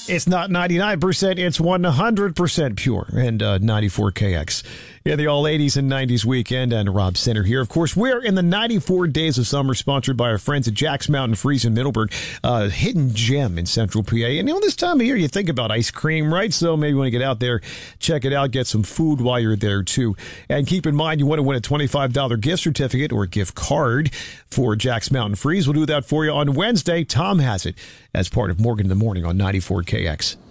It's not 99%, it's 100% pure. And 94KX. Yeah, the all 80s and 90s weekend, and Rob Center here. Of course, we're in the 94 Days of Summer, sponsored by our friends at Jack's Mountain Freeze in Middleburg, hidden gem in Central PA. And this time of year, you think about ice cream, right? So maybe you want to get out there, check it out, get some food while you're there, too. And keep in mind, you want to win a $25 gift certificate or a gift card for Jack's Mountain Freeze. We'll do that for you on Wednesday. Tom has it as part of Morgan in the Morning on 94KX.